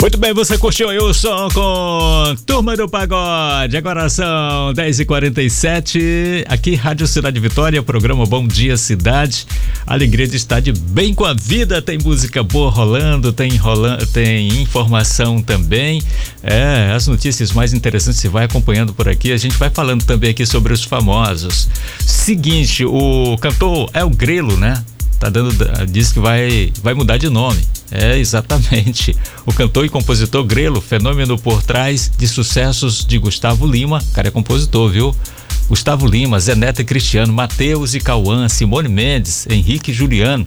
Muito bem, você curtiu aí o som com Turma do Pagode. Agora são 10h47, aqui Rádio Cidade Vitória, programa Bom Dia Cidade. Alegria de estar de bem com a vida, tem música boa rolando, tem informação também. As notícias mais interessantes você vai acompanhando por aqui. A gente vai falando também aqui sobre os famosos. Seguinte, o cantor El Grelo, né? Diz que vai mudar de nome. Exatamente. O cantor e compositor Grelo, fenômeno por trás de sucessos de Gustavo Lima, cara é compositor, viu? Gustavo Lima, Zé Neto e Cristiano, Mateus e Cauã, Simone Mendes, Henrique e Juliano.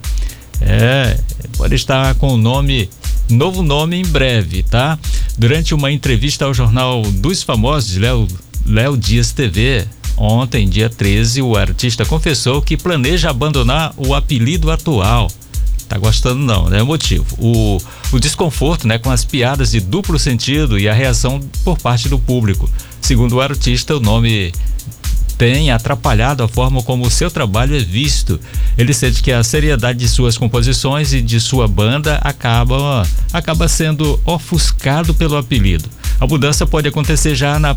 Pode estar com novo nome em breve, tá? Durante uma entrevista ao Jornal dos Famosos, Léo Dias TV, ontem, dia 13, o artista confessou que planeja abandonar o apelido atual. Tá gostando não, né? O motivo, o desconforto, né, com as piadas de duplo sentido e a reação por parte do público. Segundo o artista, o nome tem atrapalhado a forma como o seu trabalho é visto. Ele sente que a seriedade de suas composições e de sua banda acaba sendo ofuscado pelo apelido. A mudança pode acontecer já na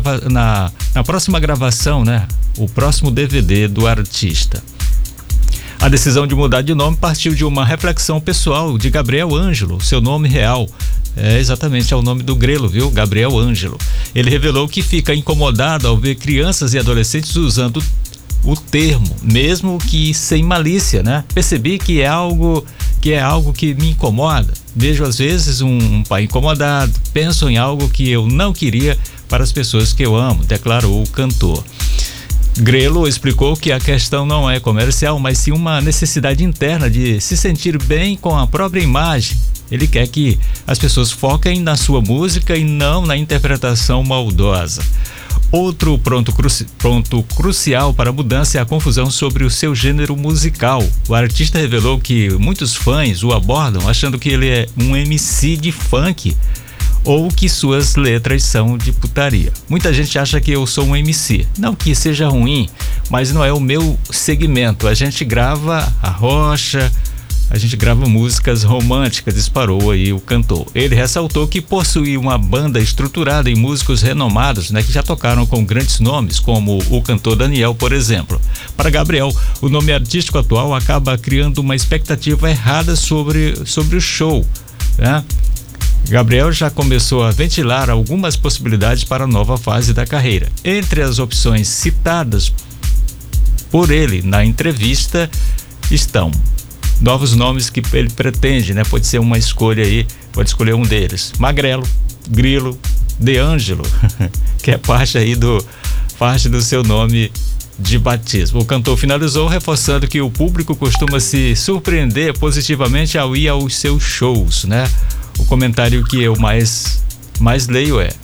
próxima gravação, né? O próximo DVD do artista. A decisão de mudar de nome partiu de uma reflexão pessoal de Gabriel Ângelo, seu nome real. Exatamente, é o nome do Grelo, viu? Gabriel Ângelo. Ele revelou que fica incomodado ao ver crianças e adolescentes usando o termo, mesmo que sem malícia, né? Percebi que é algo que me incomoda. Vejo às vezes um pai incomodado, penso em algo que eu não queria para as pessoas que eu amo, declarou o cantor. Grelo explicou que a questão não é comercial, mas sim uma necessidade interna de se sentir bem com a própria imagem. Ele quer que as pessoas foquem na sua música e não na interpretação maldosa. Outro ponto crucial para a mudança é a confusão sobre o seu gênero musical. O artista revelou que muitos fãs o abordam achando que ele é um MC de funk ou que suas letras são de putaria. Muita gente acha que eu sou um MC. Não que seja ruim, mas não é o meu segmento. A gente grava arrocha, a gente grava músicas românticas, disparou aí o cantor. Ele ressaltou que possui uma banda estruturada em músicos renomados, né, que já tocaram com grandes nomes, como o cantor Daniel, por exemplo. Para Gabriel, o nome artístico atual acaba criando uma expectativa errada sobre o show, né? Gabriel já começou a ventilar algumas possibilidades para a nova fase da carreira. Entre as opções citadas por ele na entrevista estão novos nomes que ele pretende, né? Pode ser uma escolha aí, pode escolher um deles. Magrelo, Grilo, De Ângelo, que é parte do seu nome de batismo. O cantor finalizou reforçando que o público costuma se surpreender positivamente ao ir aos seus shows, né? O comentário que eu mais leio é: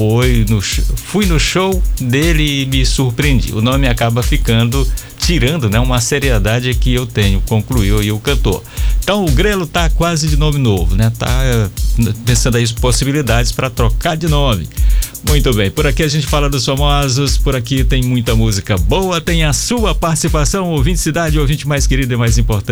fui no show dele e me surpreendi. O nome acaba tirando, né, uma seriedade que eu tenho, concluiu aí o cantor. Então o Grelo tá quase de nome novo, né? Tá pensando aí possibilidades para trocar de nome. Muito bem, por aqui a gente fala dos famosos, por aqui tem muita música boa, tem a sua participação, ouvinte cidade, ouvinte mais querido e mais importante.